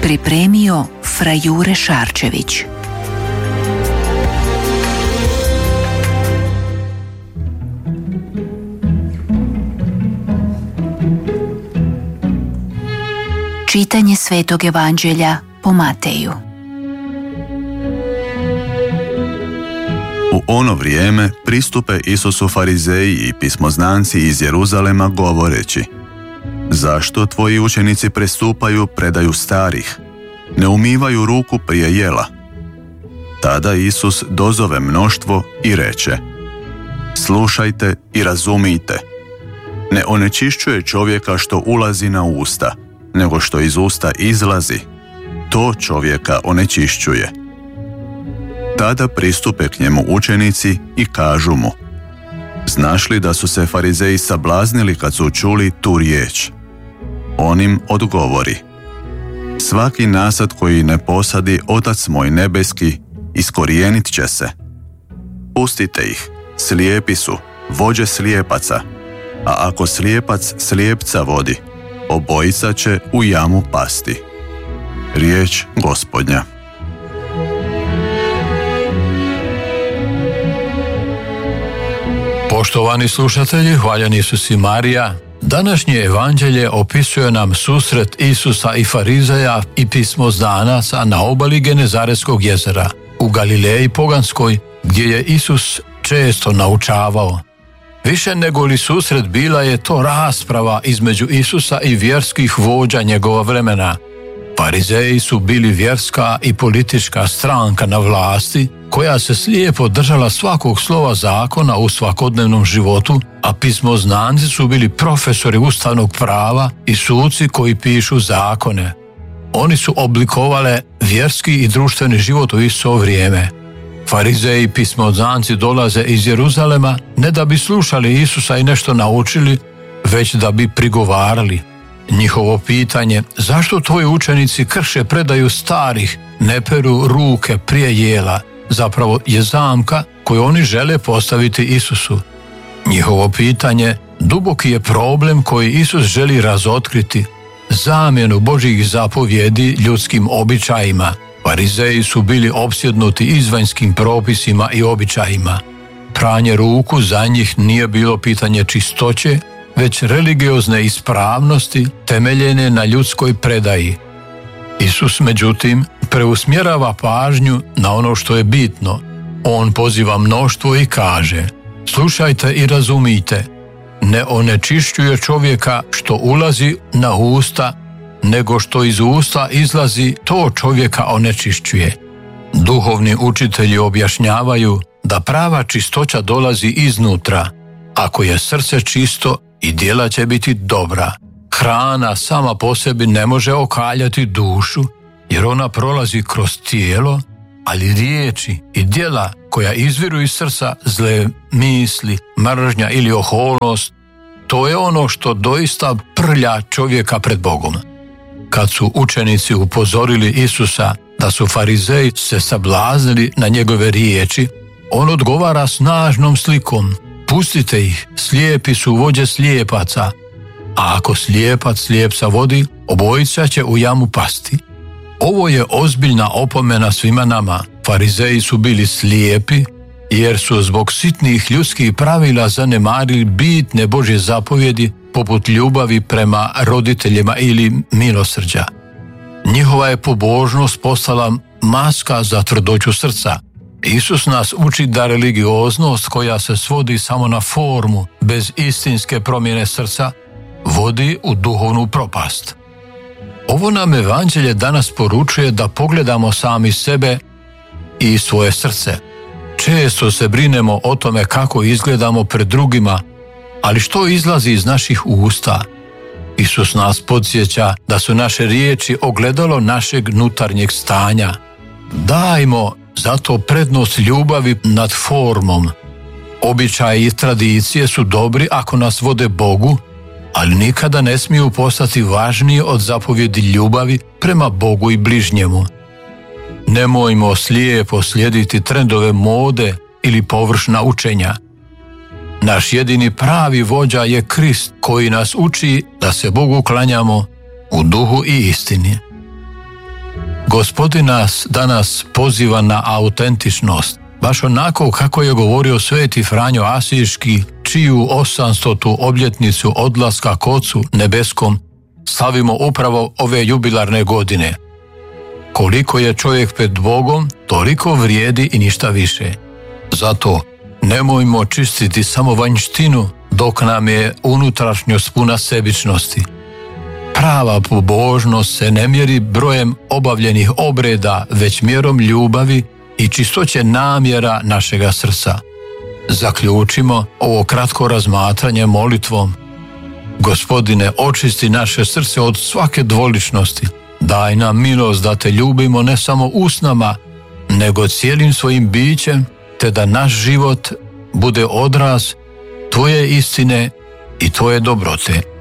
Pripremio Fra Jure Šarčević. Čitanje Svetog Evanđelja po Mateju. U ono vrijeme pristupe Isusu farizeji i pismoznanci iz Jeruzalema govoreći: zašto tvoji učenici prestupaju predaju starih, ne umivaju ruku prije jela? Tada Isus dozove mnoštvo i reče: slušajte i razumijte. Ne onečišćuje čovjeka što ulazi na usta, nego što iz usta izlazi, to čovjeka onečišćuje. Tada pristupe k njemu učenici i kažu mu: znaš li da su se farizeji sablaznili kad su čuli tu riječ? On im odgovori: svaki nasad koji ne posadi Otac moj nebeski, iskorijenit će se. Pustite ih, slijepi su, vođe slijepaca, a ako slijepac slijepca vodi, obojica će u jamu pasti. Riječ Gospodnja. Poštovani slušatelji, hvaljeni Isus i Marija, današnje evanđelje opisuje nam susret Isusa i farizeja i pismoznanaca na obali Genezaretskog jezera u Galileji poganskoj, gdje je Isus često naučavao. Više nego li susret, bila je to rasprava između Isusa i vjerskih vođa njegova vremena. Farizeji su bili vjerska i politička stranka na vlasti, koja se slijepo držala svakog slova zakona u svakodnevnom životu, a pismoznanci su bili profesori ustavnog prava i suci koji pišu zakone. Oni su oblikovale vjerski i društveni život u isto vrijeme. Farizeji i pismoznanci dolaze iz Jeruzalema ne da bi slušali Isusa i nešto naučili, već da bi prigovarali. Njihovo pitanje: zašto tvoji učenici krše predaju starih, ne peru ruke prije jela, zapravo je zamka koju oni žele postaviti Isusu. Njihovo pitanje duboki je problem koji Isus želi razotkriti, zamjenu Božjih zapovjedi ljudskim običajima. Farizeji su bili opsjednuti izvanjskim propisima i običajima. Pranje ruku za njih nije bilo pitanje čistoće, već religiozne ispravnosti temeljene na ljudskoj predaji. Isus, međutim, preusmjerava pažnju na ono što je bitno. On poziva mnoštvo i kaže: slušajte i razumijte. Ne onečišćuje čovjeka što ulazi na usta, nego što iz usta izlazi, to čovjeka onečišćuje. Duhovni učitelji objašnjavaju da prava čistoća dolazi iznutra. Ako je srce čisto, i djela će biti dobra. Hrana sama po sebi ne može okaljati dušu, jer ona prolazi kroz tijelo, ali riječi i djela koja izviru iz srca, zle misli, mržnja ili oholnost, to je ono što doista prlja čovjeka pred Bogom. Kad su učenici upozorili Isusa da su farizeji se sablaznili na njegove riječi, on odgovara snažnom slikom: pustite ih, slijepi su vođe slijepaca, a ako slijepac slijepca vodi, obojica će u jamu pasti. Ovo je ozbiljna opomena svima nama. Farizeji su bili slijepi jer su zbog sitnih ljudskih pravila zanemarili bitne Božje zapovjedi, poput ljubavi prema roditeljima ili milosrđa. Njihova je pobožnost postala maska za tvrdoću srca. Isus nas uči da religioznost koja se svodi samo na formu, bez istinske promjene srca, vodi u duhovnu propast. Ovo nam evanđelje danas poručuje da pogledamo sami sebe i svoje srce. Često se brinemo o tome kako izgledamo pred drugima, ali što izlazi iz naših usta? Isus nas podsjeća da su naše riječi ogledalo našeg unutarnjeg stanja. Dajmo zato prednost ljubavi nad formom. Običaji i tradicije su dobri ako nas vode Bogu, ali nikada ne smiju postati važniji od zapovjedi ljubavi prema Bogu i bližnjemu. Nemojmo slijepo slijediti trendove mode ili površna učenja. Naš jedini pravi vođa je Krist, koji nas uči da se Bogu klanjamo u duhu i istini. Gospodin nas danas poziva na autentičnost, baš onako kako je govorio sveti Franjo Asiški, čiju 800. obljetnicu odlaska k Ocu nebeskom slavimo upravo ove jubilarne godine. Koliko je čovjek pred Bogom, toliko vrijedi i ništa više. Zato nemojmo čistiti samo vanjštinu dok nam je unutrašnjost puna sebičnosti. Prava pobožnost se ne mjeri brojem obavljenih obreda, već mjerom ljubavi i čistoće namjera našega srca. Zaključimo ovo kratko razmatranje molitvom. Gospodine, očisti naše srce od svake dvoličnosti. Daj nam milost da te ljubimo ne samo usnama, nego cijelim svojim bićem, te da naš život bude odraz tvoje istine i tvoje dobrote.